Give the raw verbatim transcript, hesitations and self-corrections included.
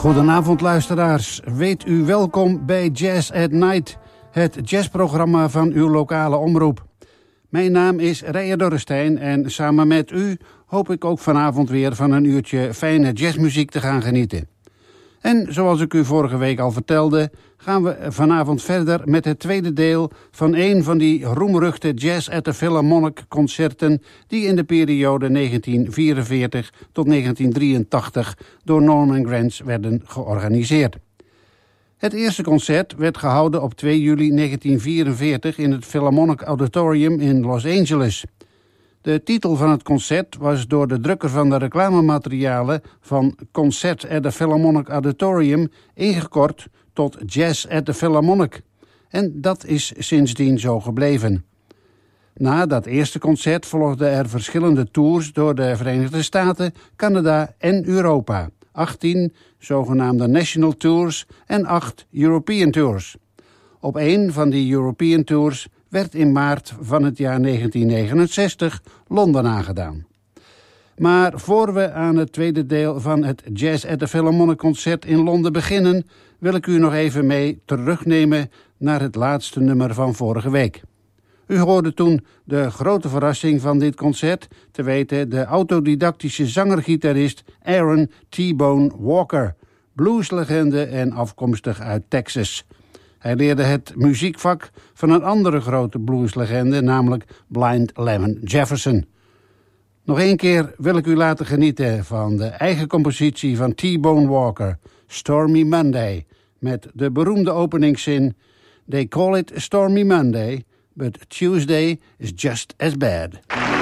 Goedenavond luisteraars, weet u welkom bij Jazz at Night, het jazzprogramma van uw lokale omroep. Mijn naam is Rijer Dorrestein en samen met u hoop ik ook vanavond weer van een uurtje fijne jazzmuziek te gaan genieten. En zoals ik u vorige week al vertelde, gaan we vanavond verder met het tweede deel van een van die roemruchte Jazz at the Philharmonic concerten die in de periode negentien vierenveertig tot negentien drieëntachtig door Norman Granz werden georganiseerd. Het eerste concert werd gehouden op twee juli negentien vierenveertig in het Philharmonic Auditorium in Los Angeles. De titel van het concert was door de drukker van de reclamematerialen van Concert at the Philharmonic Auditorium ingekort tot Jazz at the Philharmonic. En dat is sindsdien zo gebleven. Na dat eerste concert volgden er verschillende tours door de Verenigde Staten, Canada en Europa. achttien zogenaamde National Tours en acht European Tours. Op een van die European Tours werd in maart van het jaar negentien negenenzestig Londen aangedaan. Maar voor we aan het tweede deel van het Jazz at the Philharmonic concert in Londen beginnen, wil ik u nog even mee terugnemen naar het laatste nummer van vorige week. U hoorde toen de grote verrassing van dit concert, te weten de autodidactische zanger-gitarist Aaron T-Bone Walker, blueslegende en afkomstig uit Texas. Hij leerde het muziekvak van een andere grote blueslegende, namelijk Blind Lemon Jefferson. Nog één keer wil ik u laten genieten van de eigen compositie van T-Bone Walker, Stormy Monday, met de beroemde openingszin: They call it Stormy Monday, but Tuesday is just as bad.